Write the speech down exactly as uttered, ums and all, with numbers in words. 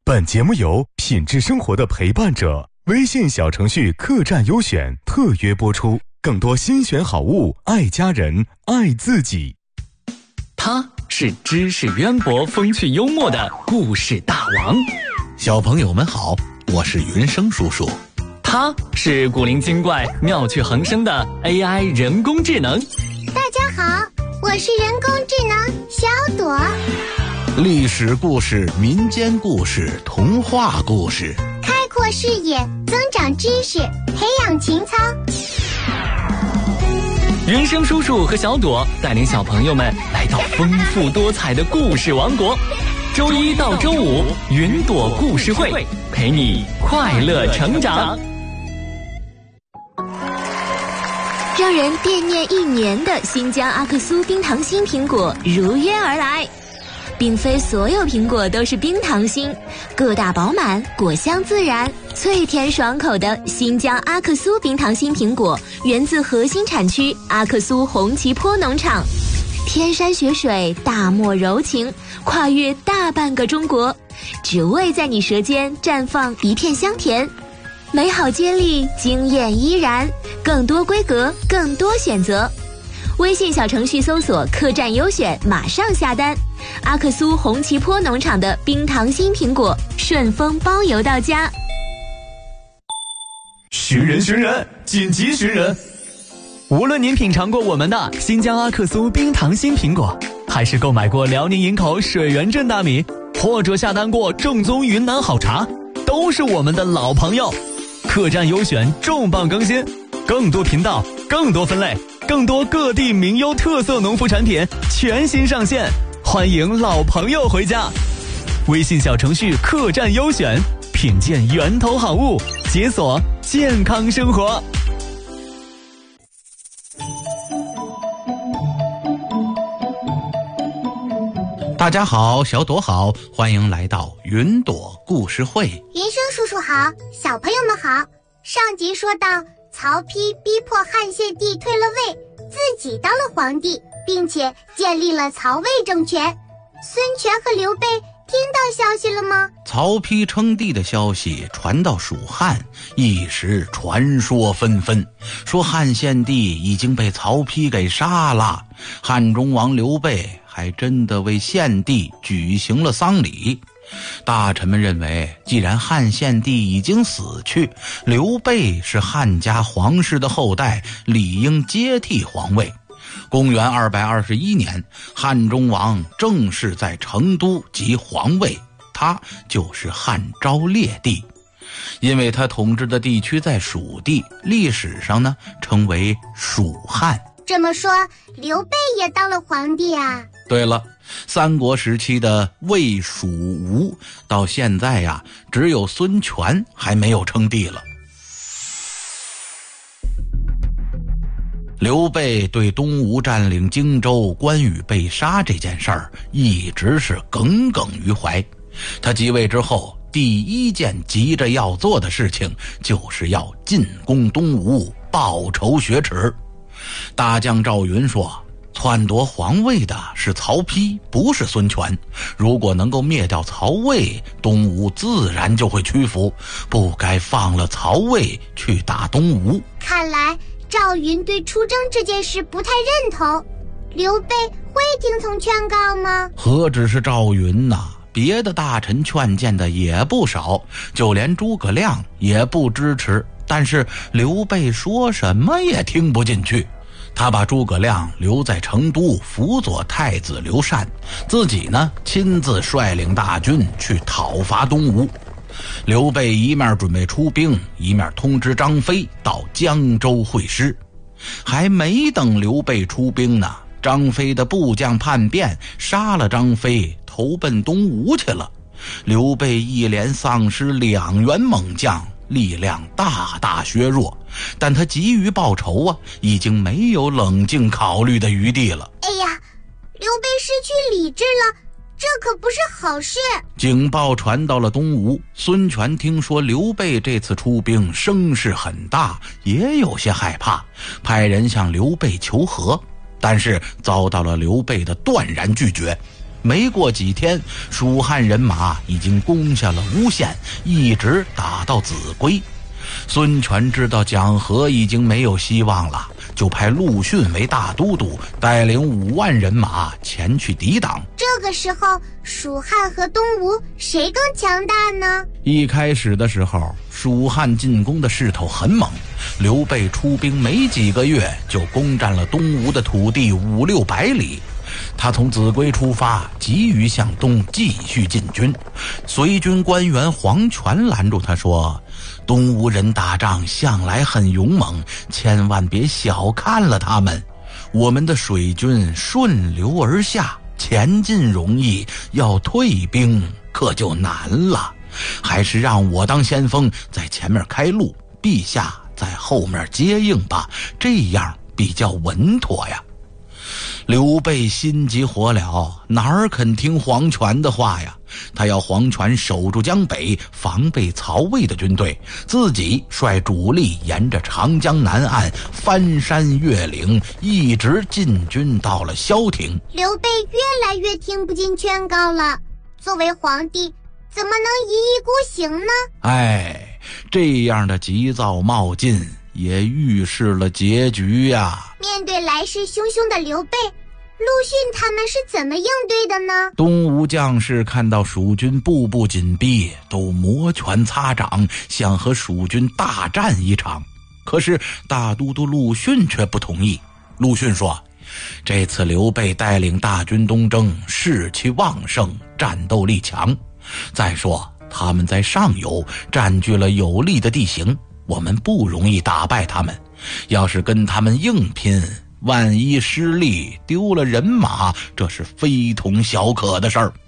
本节目由品质生活的陪伴者微信小程序客栈优选特约播出，更多新选好物，爱家人，爱自己。 他是知识渊博、风趣幽默的故事大王。 小朋友们好，我是云生叔叔。 他是古灵精怪、妙趣横生的 A I 人工智能。 大家好，我是人工智能小朵。 历史故事、民间故事、童话故事， 开阔视野，增长知识，培养情操。 云生叔叔和小朵带领小朋友们来到丰富多彩的故事王国。周一到周五，云朵故事会陪你快乐成长。 让人惦念一年的新疆阿克苏冰糖心苹果如约而来。并非所有苹果都是冰糖心，个大饱满，果香自然，脆甜爽口的新疆阿克苏冰糖心苹果源自核心产区阿克苏红旗坡农场。天山雪水，大漠柔情，跨越大半个中国，只为在你舌尖绽放一片香甜。美好接力，惊艳依然，更多规格，更多选择。微信小程序搜索客栈优选，马上下单。阿克苏红旗坡农场的冰糖心苹果，顺丰包邮到家。 寻人寻人，紧急寻人！ 无论您品尝过我们的新疆阿克苏冰糖心苹果，还是购买过辽宁营口水源镇大米，或者下单过正宗云南好茶，都是我们的老朋友。客栈优选重磅更新，更多频道，更多分类，更多各地名优特色农副产品全新上线，欢迎老朋友回家。微信小程序客栈优选，品鉴源头好物，解锁健康生活。 大家好，小朵好，欢迎来到云朵故事会。 云生叔叔好，小朋友们好。上集说到，曹丕逼迫汉献帝退了位，自己当了皇帝，并且建立了曹魏政权。孙权和刘备听到消息了吗？ 曹丕称帝的消息传到蜀汉，一时传说纷纷，说汉献帝已经被曹丕给杀了。汉中王刘备还真的为献帝举行了丧礼。大臣们认为，既然汉献帝已经死去，刘备是汉家皇室的后代，理应接替皇位。公元二百二十一年，汉中王正式在成都即皇位，他就是汉昭烈帝。因为他统治的地区在蜀地，历史上呢称为蜀汉。 这么说，刘备也当了皇帝啊？ 对了，三国时期的魏、蜀、吴，到现在呀，只有孙权还没有称帝了。刘备对东吴占领荆州、关羽被杀这件事儿一直是耿耿于怀。他即位之后，第一件急着要做的事情就是要进攻东吴，报仇雪耻。大将赵云说，篡夺皇位的是曹丕，不是孙权。如果能够灭掉曹魏，东吴自然就会屈服，不该放了曹魏去打东吴。 看来赵云对出征这件事不太认同，刘备会听从劝告吗？ 何止是赵云呐，别的大臣劝谏的也不少，就连诸葛亮也不支持。但是刘备说什么也听不进去，他把诸葛亮留在成都辅佐太子刘禅，自己呢亲自率领大军去讨伐东吴。刘备一面准备出兵，一面通知张飞到江州会师。还没等刘备出兵呢，张飞的部将叛变，杀了张飞，投奔东吴去了。刘备一连丧失两员猛将，力量大大削弱，但他急于报仇啊，已经没有冷静考虑的余地了。 哎呀，刘备失去理智了，这可不是好事。 警报传到了东吴，孙权听说刘备这次出兵声势很大，也有些害怕，派人向刘备求和，但是遭到了刘备的断然拒绝。 没过几天，蜀汉人马已经攻下了巫县，一直打到秭归。孙权知道讲和已经没有希望了，就派陆逊为大都督，带领五万人马前去抵挡。 这个时候，蜀汉和东吴谁更强大呢？ 一开始的时候，蜀汉进攻的势头很猛，刘备出兵没几个月就攻占了东吴的土地五六百里。他从秭归出发，急于向东继续进军。随军官员黄权拦住他说，东吴人打仗向来很勇猛，千万别小看了他们。我们的水军顺流而下，前进容易，要退兵可就难了。还是让我当先锋，在前面开路，陛下在后面接应吧，这样比较稳妥呀。刘备心急火燎，哪儿肯听黄权的话呀？他要黄权守住江北，防备曹魏的军队，自己率主力沿着长江南岸翻山越岭，一直进军到了萧亭。 刘备越来越听不进劝告了，作为皇帝，怎么能一意孤行呢？ 哎，这样的急躁冒进也预示了结局呀。 面对来势汹汹的刘备，陆逊他们是怎么应对的呢？ 东吴将士看到蜀军步步紧逼，都摩拳擦掌，想和蜀军大战一场。可是大都督陆逊却不同意。陆逊说，这次刘备带领大军东征，士气旺盛，战斗力强。再说他们在上游占据了有利的地形，我们不容易打败他们。要是跟他们硬拼，万一失利丢了人马，这是非同小可的事儿。